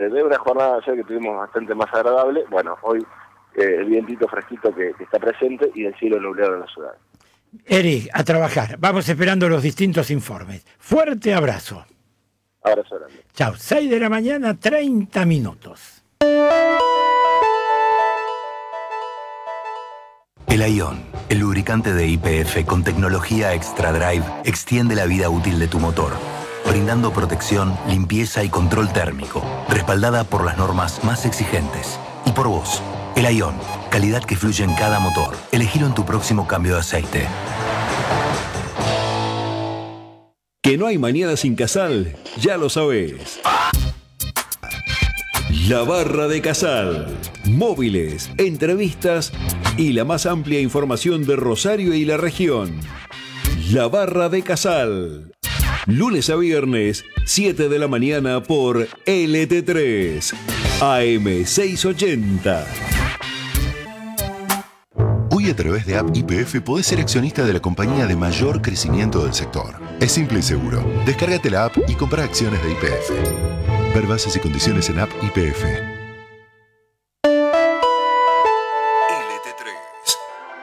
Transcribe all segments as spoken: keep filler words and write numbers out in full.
de una jornada ayer que tuvimos bastante más agradable, bueno, hoy eh, el vientito fresquito que, que está presente y el cielo nublado en la ciudad. Eric, a trabajar. Vamos esperando los distintos informes. Fuerte abrazo. Abrazo grande. Chao. seis de la mañana, treinta minutos. El Ion, el lubricante de Y P F con tecnología Extra Drive, extiende la vida útil de tu motor, brindando protección, limpieza y control térmico, respaldada por las normas más exigentes. Y por vos, el Ion, calidad que fluye en cada motor. Elegilo en tu próximo cambio de aceite. Que no hay mañana sin Casal, ya lo sabés. La Barra de Casal. Móviles, entrevistas y la más amplia información de Rosario y la región. La Barra de Casal. Lunes a viernes, siete de la mañana por L T tres. A M seiscientos ochenta. Hoy a través de App Y P F podés ser accionista de la compañía de mayor crecimiento del sector. Es simple y seguro. Descárgate la app y compra acciones de Y P F. Ver bases y condiciones en App Y P F. L T tres.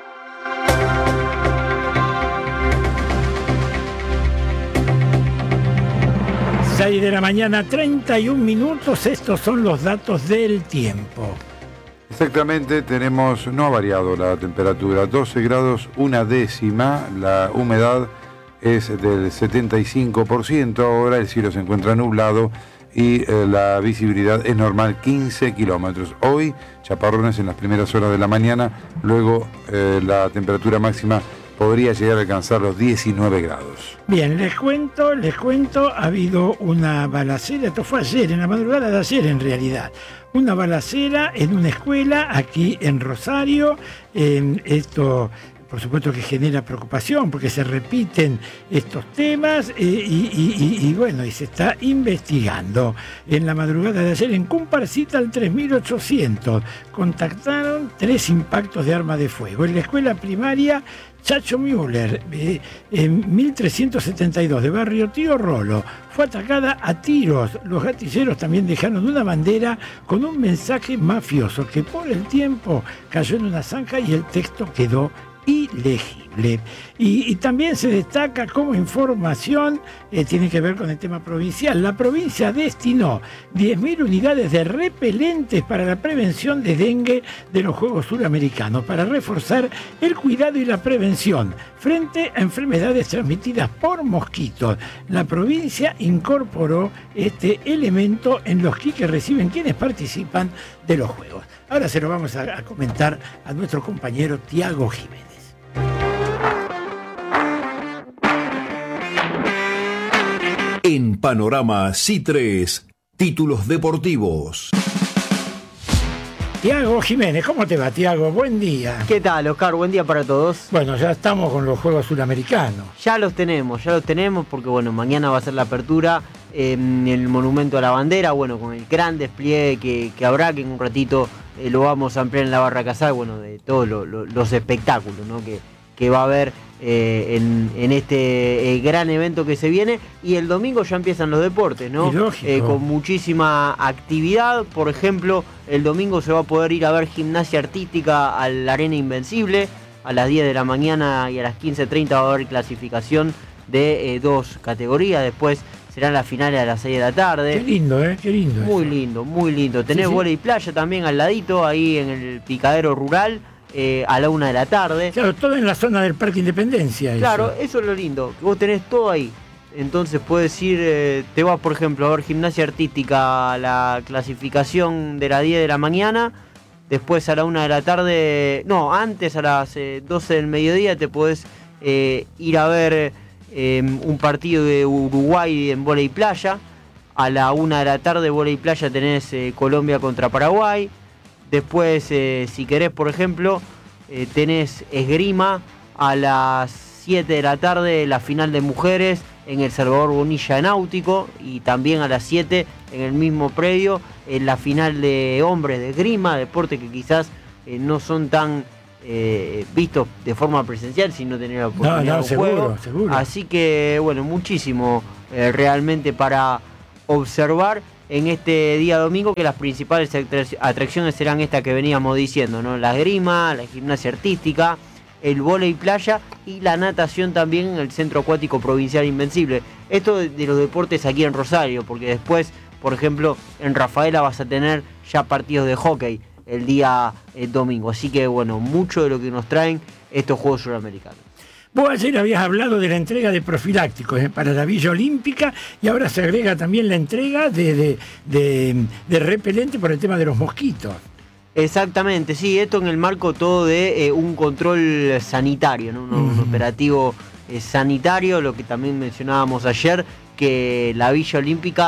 seis de la mañana, treinta y un minutos. Estos son los datos del tiempo. Exactamente, tenemos, no ha variado la temperatura, doce grados, una décima, la humedad es del setenta y cinco por ciento, ahora el cielo se encuentra nublado y eh, la visibilidad es normal, quince kilómetros. Hoy, chaparrones en las primeras horas de la mañana, luego eh, la temperatura máxima podría llegar a alcanzar los diecinueve grados. Bien, les cuento, les cuento, ha habido una balacera, esto fue ayer, en la madrugada de ayer en realidad, una balacera en una escuela aquí en Rosario, en esto... Por supuesto que genera preocupación porque se repiten estos temas eh, y, y, y, y bueno, y se está investigando. En la madrugada de ayer en Comparsita al tres mil ochocientos contactaron tres impactos de arma de fuego. En la escuela primaria Chacho Müller, eh, en mil trescientos setenta y dos de Barrio Tío Rolo, fue atacada a tiros. Los gatilleros también dejaron una bandera con un mensaje mafioso que por el tiempo cayó en una zanja y el texto quedó ilegible. Y, y también se destaca como información, eh, tiene que ver con el tema provincial, la provincia destinó diez mil unidades de repelentes para la prevención de dengue de los Juegos Suramericanos, para reforzar el cuidado y la prevención frente a enfermedades transmitidas por mosquitos. La provincia incorporó este elemento en los kits que reciben quienes participan de los Juegos. Ahora se lo vamos a, a comentar a nuestro compañero Tiago Jiménez. En Panorama C tres, títulos deportivos. Tiago Jiménez, ¿cómo te va, Tiago? Buen día. ¿Qué tal, Oscar? Buen día para todos. Bueno, ya estamos con los Juegos Suramericanos. Ya los tenemos, ya los tenemos porque, bueno, mañana va a ser la apertura en el Monumento a la Bandera, bueno, con el gran despliegue que, que habrá, que en un ratito eh, lo vamos a ampliar en la Barra Casal, bueno, de todos lo, lo, los espectáculos, ¿no? que, que va a haber eh, en, en este eh, gran evento que se viene. Y el domingo ya empiezan los deportes, ¿no? Eh, con muchísima actividad. Por ejemplo, el domingo se va a poder ir a ver gimnasia artística a la Arena Invencible. A las diez de la mañana y a las quince treinta va a haber clasificación de eh, dos categorías. Después serán las finales a las seis de la tarde. Qué lindo, ¿eh? Qué lindo. Muy eso. lindo, muy lindo. Tenés sí, sí. vóley playa también al ladito, ahí en el Picadero Rural, eh, a la una de la tarde. Claro, todo en la zona del Parque Independencia. Claro, eso, eso es lo lindo, que vos tenés todo ahí. Entonces puedes ir, eh, te vas por ejemplo a ver gimnasia artística a la clasificación de las diez de la mañana, después a la una de la tarde, no, antes a las eh, doce del mediodía te podés eh, ir a ver eh, un partido de Uruguay en vóley playa. A la una de la tarde vóley playa tenés eh, Colombia contra Paraguay. Después, eh, si querés, por ejemplo, eh, tenés esgrima a las siete de la tarde, la final de mujeres en el Salvador Bonilla Náutico, y también a las siete en el mismo predio en la final de hombres de esgrima, deporte que quizás eh, no son tan eh, vistos de forma presencial, sino tener la oportunidad no, no, de un seguro, juego. Seguro. Así que, bueno, muchísimo eh, realmente para observar en este día domingo, que las principales atracciones serán estas que veníamos diciendo, ¿no? La esgrima, la gimnasia artística, el vóley playa y la natación también en el Centro Acuático Provincial Invencible. Esto de, de los deportes aquí en Rosario, porque después, por ejemplo, en Rafaela vas a tener ya partidos de hockey el día eh, domingo. Así que, bueno, mucho de lo que nos traen estos Juegos Suramericanos. Vos ayer habías hablado de la entrega de profilácticos eh, para la Villa Olímpica y ahora se agrega también la entrega de, de, de, de repelente por el tema de los mosquitos. Exactamente, sí, esto en el marco todo de eh, un control sanitario, ¿no? un, uh-huh. un operativo eh, sanitario, lo que también mencionábamos ayer, que la Villa Olímpica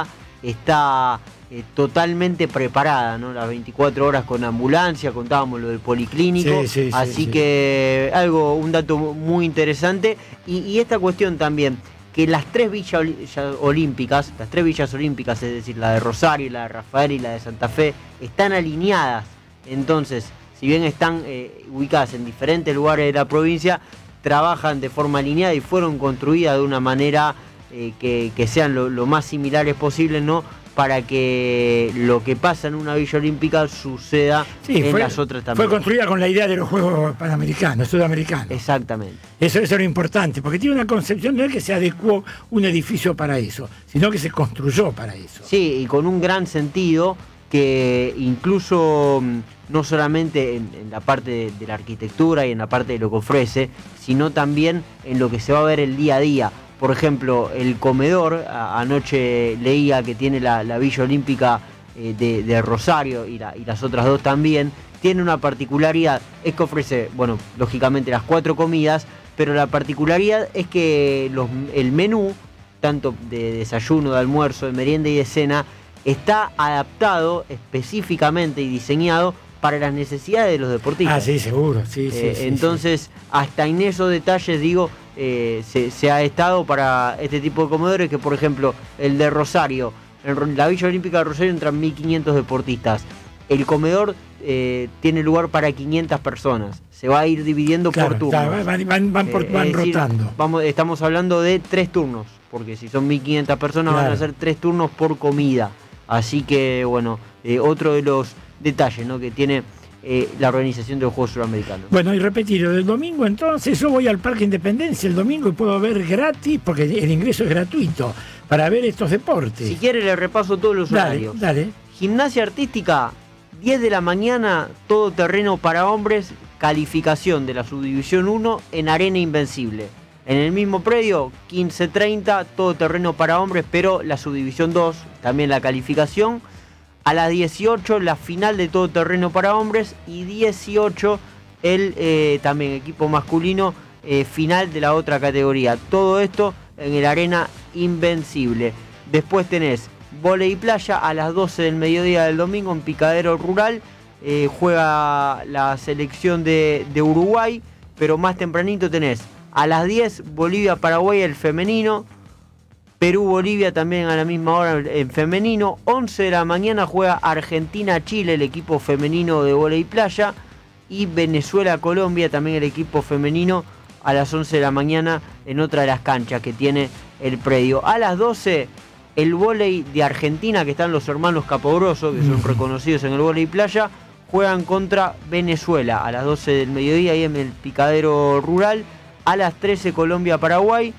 está eh, totalmente preparada, ¿no? Las veinticuatro horas con ambulancia, contábamos lo del policlínico, sí, sí, así sí, sí. que algo, un dato muy interesante, y, y esta cuestión también, que las tres villas olímpicas, las tres villas olímpicas, es decir, la de Rosario, la de Rafael y la de Santa Fe, están alineadas. Entonces, si bien están eh, ubicadas en diferentes lugares de la provincia, trabajan de forma alineada y fueron construidas de una manera eh, que, que sean lo, lo más similares posible, ¿no? Para que lo que pasa en una Villa Olímpica suceda sí, en fue, las otras también. Fue construida con la idea de los Juegos Panamericanos, Sudamericanos. Exactamente. Eso, eso es lo importante, porque tiene una concepción, no es que se adecuó un edificio para eso, sino que se construyó para eso. Sí, y con un gran sentido que incluso no solamente en, en la parte de, de la arquitectura y en la parte de lo que ofrece, sino también en lo que se va a ver el día a día. Por ejemplo, el comedor, a, anoche leía que tiene la, la Villa Olímpica eh, de, de Rosario y, la, y las otras dos también, tiene una particularidad, es que ofrece, bueno, lógicamente las cuatro comidas, pero la particularidad es que los, el menú, tanto de desayuno, de almuerzo, de merienda y de cena, está adaptado específicamente y diseñado para las necesidades de los deportistas. Ah, sí, seguro, sí, sí. Eh, sí entonces, sí. hasta en esos detalles, digo, eh, se, se ha estado para este tipo de comedores, que por ejemplo, el de Rosario, en la Villa Olímpica de Rosario entran mil quinientos deportistas. El comedor eh, tiene lugar para quinientas personas. Se va a ir dividiendo claro, por turnos. Claro, van, van, van, por, eh, van decir, rotando. Vamos, estamos hablando de tres turnos, porque si son mil quinientas personas claro. van a ser tres turnos por comida. Así que, bueno, eh, otro de los detalles, ¿no? que tiene eh, la organización de los Juegos Suramericanos. Bueno, y repetir, el domingo entonces yo voy al Parque Independencia el domingo y puedo ver gratis, porque el ingreso es gratuito, para ver estos deportes. Si quiere le repaso todos los dale, horarios. Dale. Gimnasia artística, diez de la mañana, todo terreno para hombres, calificación de la subdivisión uno en Arena Invencible. En el mismo predio, quince treinta, todo terreno para hombres, pero la subdivisión dos, también la calificación. A las dieciocho, la final de todo terreno para hombres. Y dieciocho, el eh, también equipo masculino, eh, final de la otra categoría. Todo esto en el Arena Invencible. Después tenés vóley y playa a las doce del mediodía del domingo en Picadero Rural. Eh, juega la selección de, de Uruguay, pero más tempranito tenés a las diez, Bolivia-Paraguay el femenino, Perú-Bolivia también a la misma hora en femenino, once de la mañana juega Argentina-Chile el equipo femenino de vóley y playa, y Venezuela-Colombia también el equipo femenino a las once de la mañana en otra de las canchas que tiene el predio. A las doce, el vóley de Argentina, que están los hermanos Capodroso, que son reconocidos en el vóley y playa, juegan contra Venezuela a las doce del mediodía ahí en el Picadero Rural. A las trece Colombia-Paraguay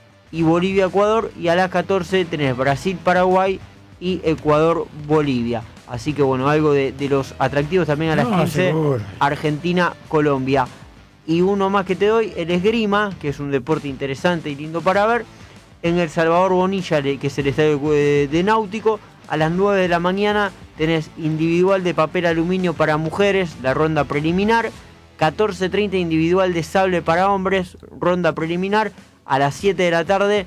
y Bolivia-Ecuador, y a las catorce tenés Brasil-Paraguay y Ecuador-Bolivia. Así que bueno, algo de, de los atractivos también a las no, quince, Argentina-Colombia. Y uno más que te doy, el esgrima, que es un deporte interesante y lindo para ver, en el Salvador Bonilla, que es el estadio de Náutico. A las nueve de la mañana tenés individual de papel aluminio para mujeres, la ronda preliminar. catorce treinta individual de sable para hombres, ronda preliminar. A las siete de la tarde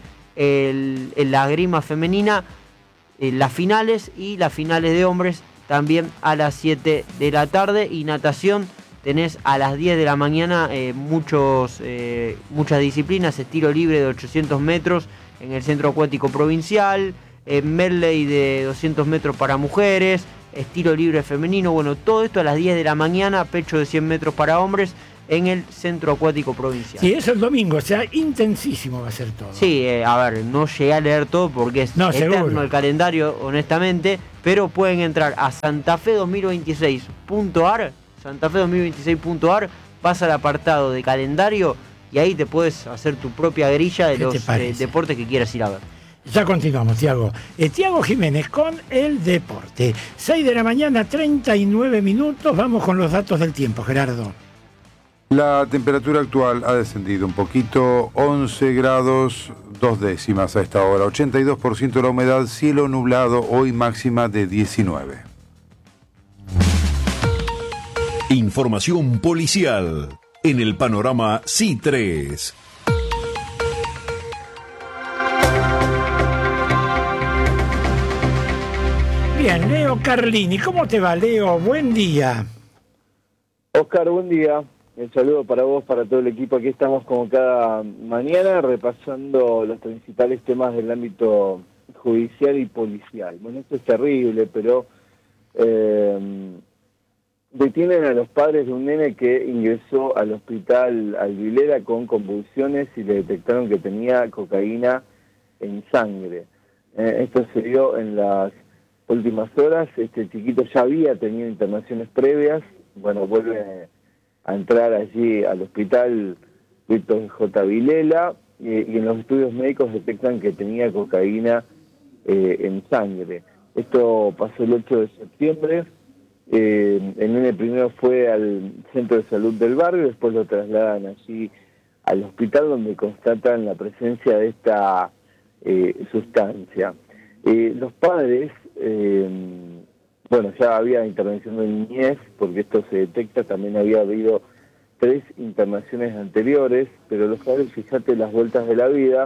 el, el, la esgrima femenina, eh, las finales, y las finales de hombres también a las siete de la tarde. Y natación tenés a las diez de la mañana eh, muchos, eh, muchas disciplinas, estilo libre de ochocientos metros en el Centro Acuático Provincial, eh, medley de doscientos metros para mujeres, estilo libre femenino. Bueno, todo esto a las diez de la mañana, pecho de cien metros para hombres en el Centro Acuático Provincial. Sí, eso el domingo, o sea, intensísimo va a ser todo. Sí, eh, a ver, no llegué a leer todo porque es no, eterno seguro. el calendario, honestamente, pero pueden entrar a santafe dos mil veintiséis punto a r, santafe dos mil veintiséis punto a r, vas al apartado de calendario y ahí te puedes hacer tu propia grilla de los eh, deportes que quieras ir a ver. Ya continuamos, Tiago. Eh, Tiago Jiménez con el deporte. seis de la mañana, treinta y nueve minutos. Vamos con los datos del tiempo, Gerardo. La temperatura actual ha descendido un poquito, once grados, dos décimas a esta hora, ochenta y dos por ciento la humedad, cielo nublado, hoy máxima de diecinueve. Información policial en el panorama C I tres. Bien, Leo Carlini, ¿cómo te va, Leo? Buen día. Oscar, buen día. Un saludo para vos, para todo el equipo. Aquí estamos como cada mañana repasando los principales temas del ámbito judicial y policial. Bueno, esto es terrible, pero eh, detienen a los padres de un nene que ingresó al hospital Alvilera con convulsiones y le detectaron que tenía cocaína en sangre. Eh, esto se dio en las últimas horas. Este chiquito ya había tenido internaciones previas. Bueno, vuelve a entrar allí al hospital Víctor J. Vilela eh, y en los estudios médicos detectan que tenía cocaína eh, en sangre. Esto pasó el ocho de septiembre. Eh, el nene primero fue al centro de salud del barrio, después lo trasladan allí al hospital donde constatan la presencia de esta eh, sustancia. Eh, los padres, eh, bueno, ya había intervención de niñez, porque esto se detecta, también había habido tres internaciones anteriores, pero los padres, fíjate las vueltas de la vida,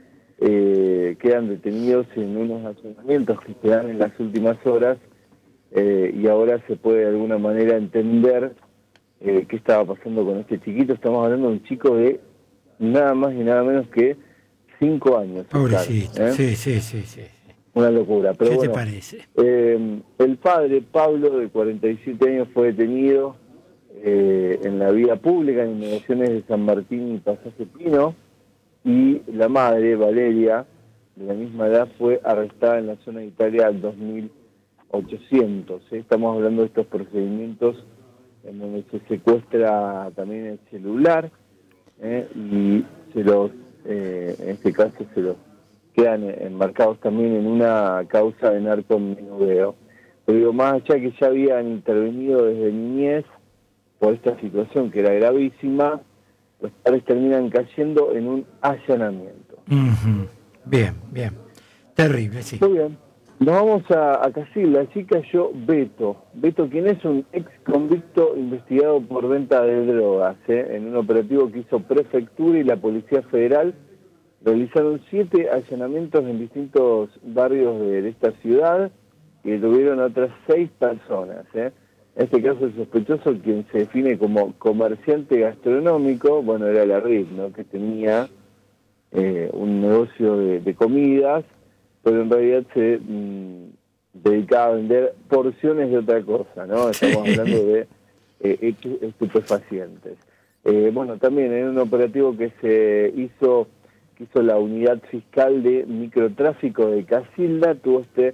eh, quedan detenidos en unos allanamientos que se dan en las últimas horas, eh, y ahora se puede de alguna manera entender eh, qué estaba pasando con este chiquito. Estamos hablando de un chico de nada más y nada menos que cinco años. Pobrecito, ¿eh? sí, sí, sí, sí. Una locura. Pero ¿Qué bueno, te parece? Eh, el padre, Pablo, de cuarenta y siete años, fue detenido eh, en la vía pública en inmediaciones de San Martín y Pasaje Pino, y la madre, Valeria, de la misma edad, fue arrestada en la zona de Italia al dos mil ochocientos. ¿eh? Estamos hablando de estos procedimientos en donde se secuestra también el celular ¿eh? y se los, eh, en este caso se los quedan enmarcados también en una causa de narcomenudeo. Pero digo, más allá que ya habían intervenido desde niñez por esta situación que era gravísima, los padres terminan cayendo en un allanamiento. Uh-huh. Bien, bien. Terrible, sí. Muy bien. Nos vamos a, a Casilda. Allí cayó Beto. Beto, quien es un ex convicto investigado por venta de drogas, ¿eh? En un operativo que hizo Prefectura y la Policía Federal, realizaron siete allanamientos en distintos barrios de esta ciudad y detuvieron a otras seis personas. ¿eh? En este caso, el sospechoso, quien se define como comerciante gastronómico, bueno, era la R I P, ¿no? que tenía eh, un negocio de, de comidas, pero en realidad se mmm, dedicaba a vender porciones de otra cosa, ¿no? Estamos hablando de eh, estupefacientes. Eh, bueno, también en un operativo que se hizo que hizo la Unidad Fiscal de Microtráfico de Casilda, tuvo este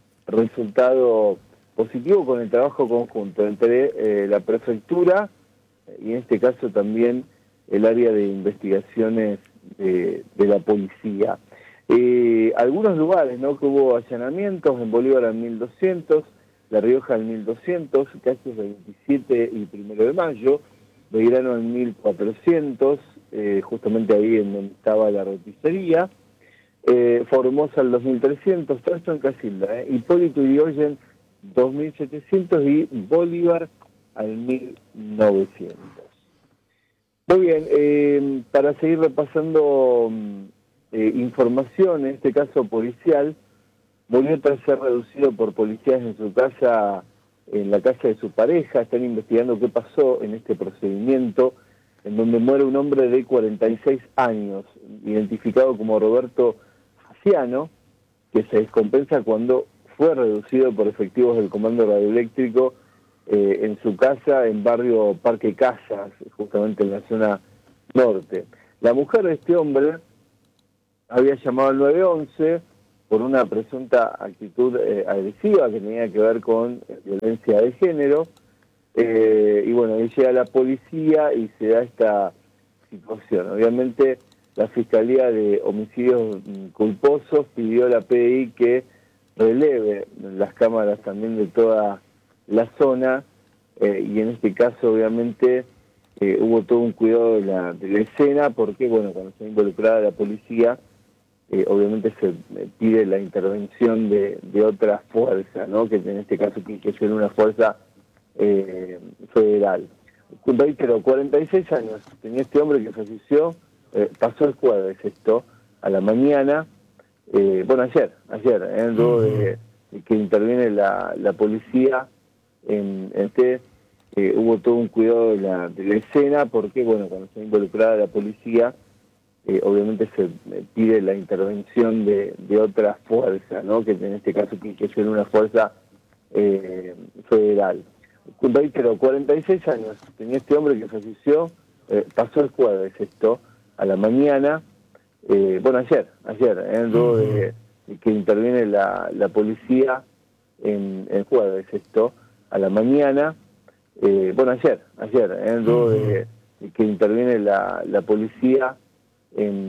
resultado positivo con el trabajo conjunto entre eh, la Prefectura y en este caso también el área de investigaciones de, de la policía. Eh, algunos lugares, ¿no? que hubo allanamientos, en Bolívar al mil doscientos, La Rioja al mil doscientos, Casas veintisiete y Primero de Mayo, Belgrano al mil cuatrocientos, eh, justamente ahí en donde estaba la roticería, eh, Formosa al dos mil trescientos, todo esto en Casilda, eh, Hipólito Yrigoyen dos mil setecientos y Bolívar al mil novecientos. Muy bien, eh, para seguir repasando eh, información, en este caso policial, volvió a ser reducido por policías en su casa, en la casa de su pareja. Están investigando qué pasó en este procedimiento, en donde muere un hombre de cuarenta y seis años, identificado como Roberto Faciano, que se descompensa cuando fue reducido por efectivos del Comando Radioeléctrico eh, en su casa en barrio Parque Casas, justamente en la zona norte. La mujer de este hombre había llamado al nueve once por una presunta actitud eh, agresiva que tenía que ver con eh, violencia de género, eh, y bueno, ahí llega la policía y se da esta situación. Obviamente la Fiscalía de Homicidios Culposos pidió a la P D I que releve las cámaras también de toda la zona, eh, y en este caso obviamente eh, hubo todo un cuidado de la, de la escena, porque bueno, cuando está involucrada la policía, eh, obviamente se pide la intervención de, de otra fuerza, ¿no? Que en este caso tiene que ser una fuerza eh, federal. Reitero, cuarenta y seis años tenía este hombre que falleció, eh, pasó el jueves esto, a la mañana, eh, bueno, ayer, ayer, eh, luego de, de que interviene la, la policía en este, eh, hubo todo un cuidado de la, de la escena, porque bueno, cuando está involucrada la policía, eh, obviamente se eh, pide la intervención de, de otra fuerza, ¿no? Que en este caso tiene que ser una fuerza eh, federal. Reitero, cuarenta y seis años tenía este hombre que falleció, eh, pasó el jueves esto, a la mañana, eh, bueno, ayer, ayer, eh, luego de, de que interviene la, la policía en el jueves esto, a la mañana, eh, bueno, ayer, ayer, eh, luego de, de que interviene la, la policía en